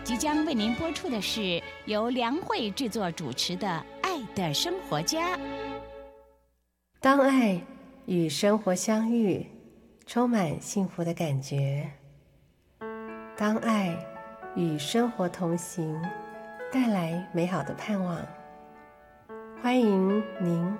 即将为您播出的是由梁慧制作主持的《爱的生活家》。 当爱与生活相遇，充满幸福的感觉；当爱与生活同行，带来美好的盼望。欢迎您